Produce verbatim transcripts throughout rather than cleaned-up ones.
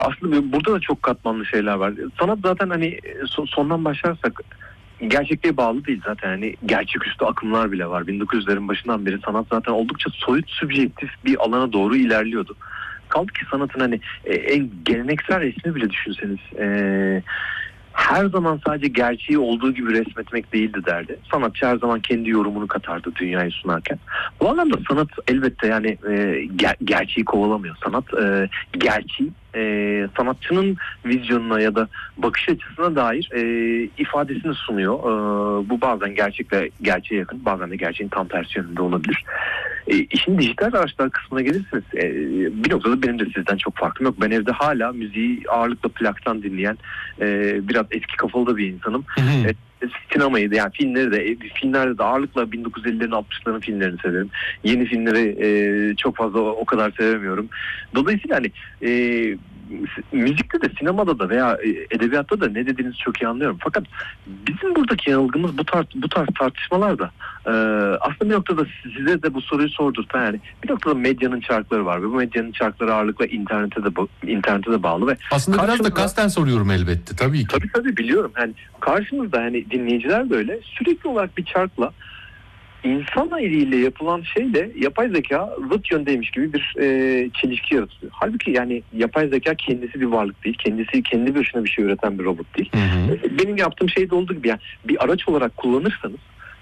Aslında burada da çok katmanlı şeyler var. Sanat zaten hani sondan başlarsak gerçekliğe bağlı değil zaten. Hani gerçeküstü akımlar bile var. bin dokuz yüzlerin başından beri sanat zaten oldukça soyut, subjektif bir alana doğru ilerliyordu. Kaldı ki sanatın hani en geleneksel resmi bile düşünseniz ee, her zaman sadece gerçeği olduğu gibi resmetmek değildi derdi. Sanatçı her zaman kendi yorumunu katardı dünyayı sunarken. Bu anlamda sanat elbette yani e, ger- gerçeği kovalamıyor. Sanat e, gerçeği e, sanatçının vizyonuna ya da bakış açısına dair e, ifadesini sunuyor. E, bu bazen gerçekle gerçeğe yakın, bazen de gerçeğin tam tersi yönünde olabilir. E, işin dijital araçlar kısmına gelirseniz e, bir noktada benim de sizden çok farkım yok. Ben evde hala müziği ağırlıkla plaktan dinleyen e, biraz eski kafalı da bir insanım. E, sinemayı da yani filmleri de filmlerde de ağırlıkla bin dokuz yüz ellilerin altmışların filmlerini severim. Yeni filmleri e, çok fazla o kadar sevemiyorum. Dolayısıyla hani e, müzikte de sinemada da veya edebiyatta da ne dediğinizi çok iyi anlıyorum. Fakat bizim buradaki yanılgımız bu tarz bu tarz tartışmalarda e, aslında bir noktada size de bu soruyu sordurtan yani bir noktada medyanın çarkları var ve bu medyanın çarkları ağırlıkla internete de internete de bağlı ve aslında biraz da kasten soruyorum elbette tabii ki. Tabii tabii biliyorum. Yani karşımızda hani dinleyiciler de öyle sürekli olarak bir çarkla İnsan eliyle yapılan şeyle yapay zeka zıt yöndeymiş gibi bir e, çelişki yaratıyor. Halbuki yani yapay zeka kendisi bir varlık değil. Kendisi kendi başına bir şey üreten bir robot değil. Hı hı. Benim yaptığım şey de olduğu gibi yani bir araç olarak kullanırsanız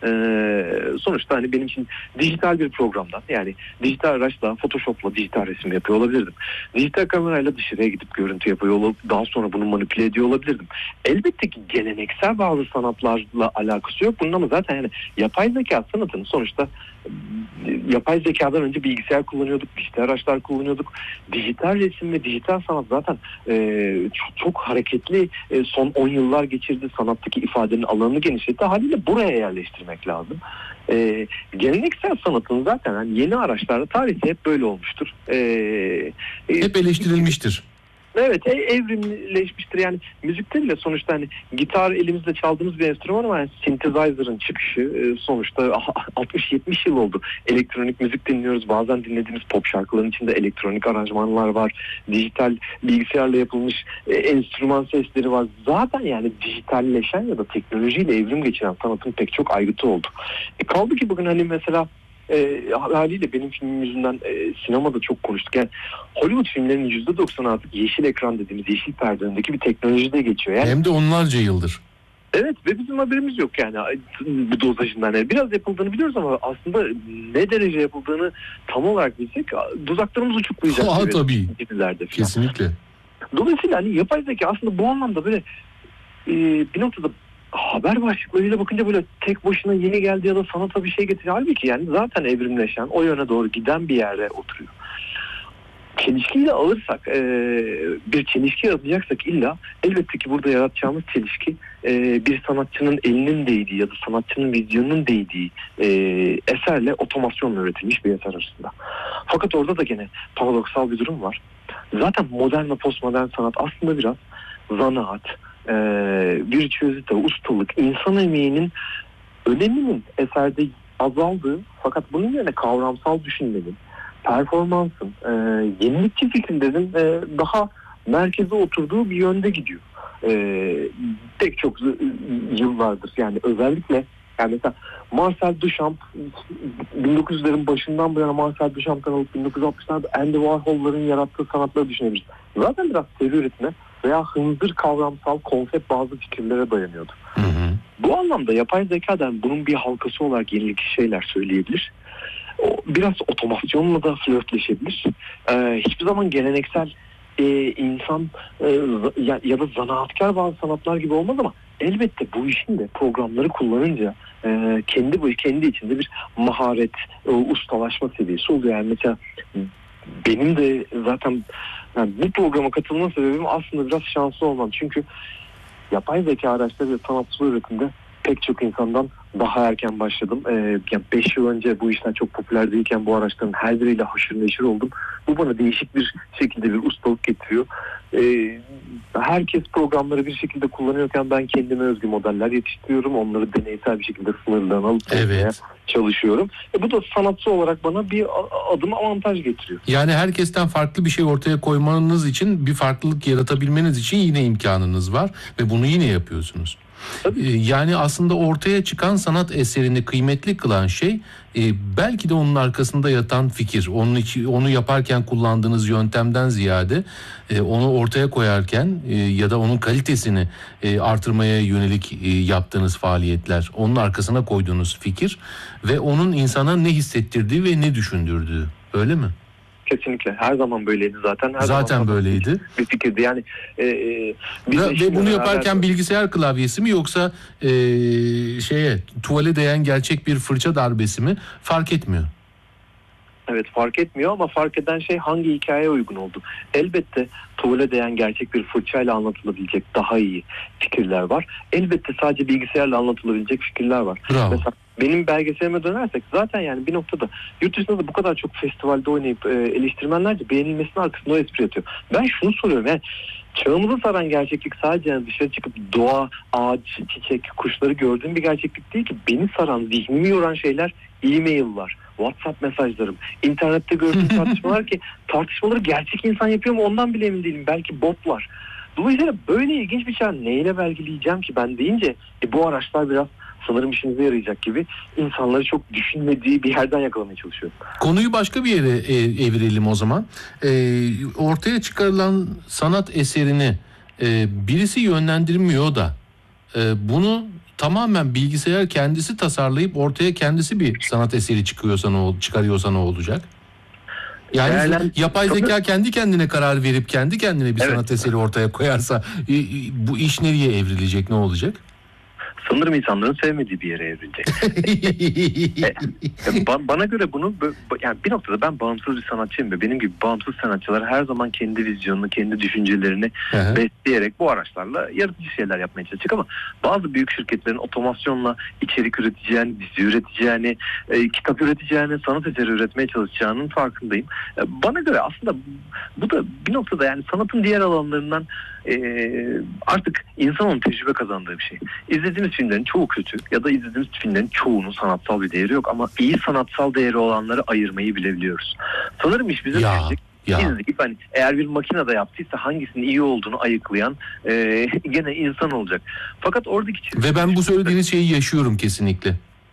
Ee, sonuçta hani benim için dijital bir programdan yani dijital araçla Photoshop'la dijital resim yapıyor olabilirdim. Dijital kamerayla dışarıya gidip görüntü yapıyor olup daha sonra bunu manipüle ediyor olabilirdim. Elbette ki geleneksel bazı sanatlarla alakası yok bunun ama zaten yani yapay zeka sanatının sonuçta yapay zekadan önce bilgisayar kullanıyorduk, dijital araçlar kullanıyorduk. Dijital resim ve dijital sanat zaten e, çok, çok hareketli e, son on yıllar geçirdi. Sanattaki ifadenin alanını genişletti. Haliyle buraya yerleştirmek lazım. E, geleneksel sanatın zaten yani yeni araçlarla tarihi hep böyle olmuştur. E, e, hep eleştirilmiştir. Evet, evrimleşmiştir. Yani müzikte bile sonuçta hani gitar elimizde çaldığımız bir enstrüman ama yani synthesizer'ın çıkışı sonuçta altmış yetmiş yıl oldu. Elektronik müzik dinliyoruz. Bazen dinlediğimiz pop şarkıların içinde elektronik aranjmanlar var. Dijital bilgisayarla yapılmış enstrüman sesleri var. Zaten yani dijitalleşen ya da teknolojiyle evrim geçiren sanatın pek çok aygıtı oldu. E kaldı ki bugün hani mesela E, haliyle benim filmim yüzünden e, sinemada çok konuştuk. Yani Hollywood filmlerinin yüzde doksanı artık yeşil ekran dediğimiz yeşil perde önündeki bir teknolojide geçiyor. Yani, hem de onlarca yıldır. Evet ve bizim haberimiz yok yani bu dozajından. Yani biraz yapıldığını biliyoruz ama aslında ne derece yapıldığını tam olarak bilsek dudaklarımız uçuklayacak. Ha, tabii. Kesinlikle. Dolayısıyla hani yapay zeka aslında bu anlamda böyle e, bir noktada haber başlıklarıyla bakınca böyle tek başına yeni geldi ya da sanata bir şey getiriyor. Halbuki yani zaten evrimleşen, o yöne doğru giden bir yerde oturuyor. Çelişkiyle alırsak, e, bir çelişki yaratacaksak illa elbette ki burada yaratacağımız çelişki e, bir sanatçının elinin değdiği ya da sanatçının vizyonunun değdiği e, eserle otomasyonla üretilmiş bir eser arasında. Fakat orada da gene paradoksal bir durum var. Zaten modern ve postmodern sanat aslında biraz zanaat, e, virtüözite, ustalık, insan emeğinin öneminin eserde azaldığı fakat bunun yerine kavramsal düşünmenin, performansın, e, yenilikçi fikirlerin e, daha merkeze oturduğu bir yönde gidiyor. E, pek çok yıllardır yani özellikle yani mesela Marcel Duchamp bin dokuz yüzlerin başından bu yana Marcel Duchamp'tan alıp bin dokuz yüz altmışlarda Andy Warhol'ların yarattığı sanatları düşünebiliriz. Zaten biraz seri üretime veya hınzır kavramsal konsept bazı fikirlere dayanıyordu. Hı hı. Bu anlamda yapay zekadan bunun bir halkası olarak yenilikçi şeyler söyleyebilir. O biraz otomasyonla da flörtleşebilir. Ee, hiçbir zaman geleneksel e, insan e, ya, ya da zanaatkar bazı sanatlar gibi olmaz ama elbette bu işin de programları kullanınca e, kendi bu kendi içinde bir maharet, e, ustalaşma seviyesi oluyor. Yani mesela benim de zaten yani bu programa katılma sebebim aslında biraz şanslı olmam. Çünkü yapay zeka araçları ve sanatsal üretimde pek çok insandan daha erken başladım. Ee, yani beş yıl önce bu işler çok popüler değilken bu araçların her biriyle haşır neşir oldum. Bu bana değişik bir şekilde bir ustalık getiriyor. Ee, Herkes programları bir şekilde kullanıyorken ben kendime özgü modeller yetiştiriyorum. Onları deneysel bir şekilde sınırdan alıp evet. çalışıyorum. E bu da sanatçı olarak bana bir adım avantaj getiriyor. Yani herkesten farklı bir şey ortaya koymanız için, bir farklılık yaratabilmeniz için yine imkanınız var ve bunu yine yapıyorsunuz. Tabii. Yani aslında ortaya çıkan sanat eserini kıymetli kılan şey e, belki de onun arkasında yatan fikir. Onun için, onu yaparken kullandığınız yöntemden ziyade e, onu ortaya koyarken e, ya da onun kalitesini e, artırmaya yönelik e, yaptığınız faaliyetler, onun arkasına koyduğunuz fikir ve onun insana ne hissettirdiği ve ne düşündürdüğü. Öyle mi? Kesinlikle. Her zaman böyleydi zaten. Her zaten zaman böyleydi. Bir fikirdi. Yani e, e, ve, ve bunu yaparken beraber... bilgisayar klavyesi mi yoksa e, şeye tuvale değen gerçek bir fırça darbesi mi fark etmiyor. Evet, fark etmiyor ama fark eden şey hangi hikayeye uygun oldu. Elbette tuvale değen gerçek bir fırçayla anlatılabilecek daha iyi fikirler var. Elbette sadece bilgisayarla anlatılabilecek fikirler var. Bravo. Mesela benim belgeselime dönersek zaten yani bir noktada yurt dışında da bu kadar çok festivalde oynayıp e, eleştirmenlerce beğenilmesinin arkasında o espri yatıyor. Ben şunu soruyorum, yani çağımızı saran gerçeklik sadece yani dışarı çıkıp doğa, ağaç, çiçek, kuşları gördüğüm bir gerçeklik değil ki. Beni saran, zihnimi yoran şeyler e-mail'lar, WhatsApp mesajlarım, internette gördüğüm tartışmalar ki tartışmaları gerçek insan yapıyor mu ondan bile emin değilim. Belki botlar. Dolayısıyla böyle ilginç bir şey neyle belgeleyeceğim ki ben deyince e, bu araçlar biraz sanırım işinize yarayacak gibi insanları çok düşünmediği bir yerden yakalamaya çalışıyor. Konuyu başka bir yere e, evirelim o zaman. E, ortaya çıkarılan sanat eserini e, birisi yönlendirmiyor da e, bunu tamamen bilgisayar kendisi tasarlayıp ortaya kendisi bir sanat eseri çıkıyorsa ne çıkarıyorsa ne olacak? Yani Değerlen... yapay zeka kendi kendine karar verip kendi kendine bir evet. sanat eseri ortaya koyarsa e, e, bu iş nereye evrilecek, ne olacak? Sanırım insanların sevmediği bir yere evrilecek. e, ba- bana göre bunu yani bir noktada ben bağımsız bir sanatçıyım ve benim gibi bağımsız sanatçılar her zaman kendi vizyonunu, kendi düşüncelerini Aha. besleyerek bu araçlarla yaratıcı şeyler yapmaya çalışacak ama bazı büyük şirketlerin otomasyonla içerik üreteceğini, dizi üreteceğini, e, kitap üreteceğini, sanat eseri üretmeye çalışacağının farkındayım. E, bana göre aslında bu da bir noktada yani sanatın diğer alanlarından e, artık insanın tecrübe kazandığı bir şey. İzlediğimiz filmlerin çoğu kötü ya da izlediğimiz filmlerin çoğunun sanatsal bir değeri yok ama iyi sanatsal değeri olanları ayırmayı bilebiliyoruz. Sanırım iş bize düşecek. İzleyip hani eğer bir makinede yaptıysa hangisinin iyi olduğunu ayıklayan e, gene insan olacak. Fakat oradaki çizgi... Ve ben bu söylediğiniz şeyi yaşıyorum kesinlikle.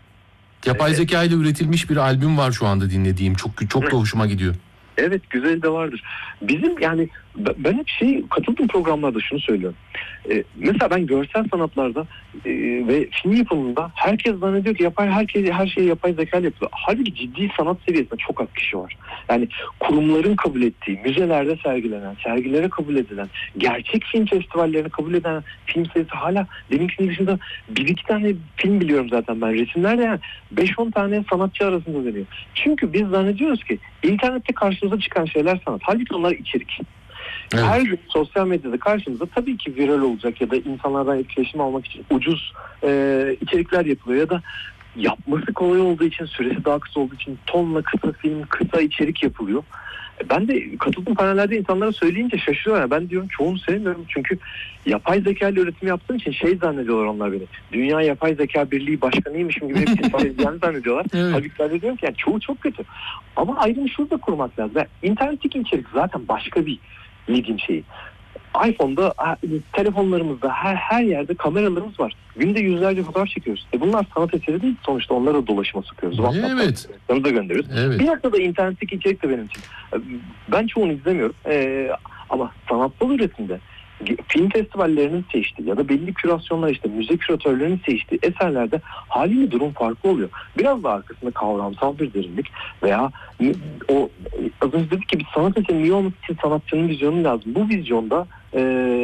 Yapay evet. zeka ile üretilmiş bir albüm var şu anda dinlediğim. Çok çok da hoşuma gidiyor. Evet, güzel de vardır. Bizim yani ben hep şey katıldığım programlarda şunu söylüyorum. Ee, mesela ben görsel sanatlarda e, ve film yapımında herkes zannediyor ki yapay herkes her şeyi yapay zeka yapıyor. Halbuki ciddi sanat seviyesinde çok az kişi var. Yani kurumların kabul ettiği, müzelerde sergilenen, sergilere kabul edilen, gerçek film festivallerine kabul eden film sayısı hala benimkinin dışında bir iki tane film biliyorum zaten ben. Resimlerde yani beş on tane sanatçı arasında dönüyor. Çünkü biz zannediyoruz ki internette karşımıza çıkan şeyler sanat. Halbuki onlar içerik. Evet. Her gün sosyal medyada karşımıza tabii ki viral olacak ya da insanlardan etkileşim almak için ucuz e, içerikler yapılıyor ya da yapması kolay olduğu için, süresi daha kısa olduğu için tonla kısa film, kısa içerik yapılıyor. Ben de katıldığım panellerde insanlara söyleyince şaşırıyorlar. Ben diyorum çoğunu sevmiyorum çünkü yapay zeka ile üretim yaptığım için şey zannediyorlar onlar beni. Dünya Yapay Zeka Birliği başkanıymışım gibi bir şey zannediyorlar. Evet. Halbuki ben diyorum ki yani çoğu çok kötü. Ama ayrımı şurada kurmak lazım. Yani internetteki içerik zaten başka bir medium şeyi. iPhone'da, telefonlarımızda, her her yerde kameralarımız var. Günde yüzlerce fotoğraf çekiyoruz. E bunlar sanat eseri değil. Sonuçta onlara dolaşıma sokuyoruz. Evet. Onu da gönderiyoruz. Evet. Bir noktada internetteki içerik de benim için. Ben çoğunu izlemiyorum. Ee, ama sanatsal üretimde film festivallerinin seçtiği ya da belli kürasyonlar işte müze küratörlerinin seçtiği eserlerde haliyle durum farklı oluyor. Biraz da arkasında kavramsal bir derinlik veya o az önce dedik ki bir sanat eserinin iyi olması için sanatçının vizyonu lazım. Bu vizyonda e,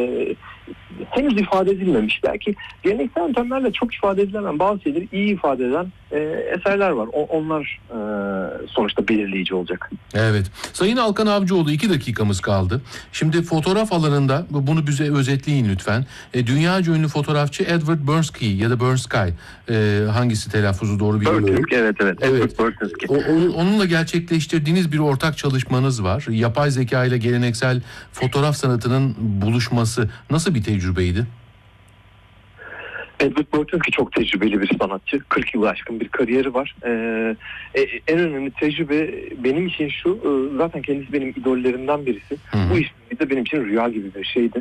henüz ifade edilmemiş. Belki geleneksel yöntemlerle çok ifade edilemem bazı şeyleri iyi ifade eden e, eserler var. O, onlar e, sonuçta belirleyici olacak. Evet. Sayın Alkan Avcıoğlu iki dakikamız kaldı. Şimdi fotoğraf alanında bunu bize özetleyin lütfen. E, dünyaca ünlü fotoğrafçı Edward Bernski ya da Bernski e, hangisi telaffuzu doğru bilmiyorum. Bernski, evet evet. evet. O, onun, onunla gerçekleştirdiğiniz bir ortak çalışmanız var. Yapay zeka ile geleneksel fotoğraf sanatının buluşması nasıl bir tecrübeydi? Edward Norton ki çok tecrübeli bir sanatçı. kırk yılı aşkın bir kariyeri var. Ee, en önemli tecrübe benim için şu, zaten kendisi benim idollerimden birisi. Hı hı. Bu iş de benim için rüya gibi bir şeydi.